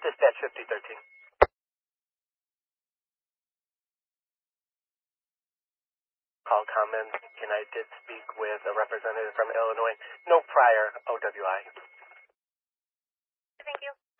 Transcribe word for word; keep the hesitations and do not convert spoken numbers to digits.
Dispatch fifty thirteen. Call comments, and I did speak with a representative from Illinois. No prior O W I. Thank you.